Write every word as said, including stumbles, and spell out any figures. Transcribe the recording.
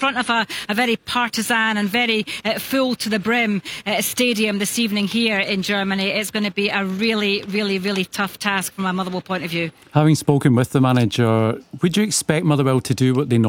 front of a, a very partisan and very uh, full to the brim uh, stadium this evening here in Germany. It's going to be a really, really, really tough task from a Motherwell point of view. Having spoken with the manager, would you expect Motherwell to do what they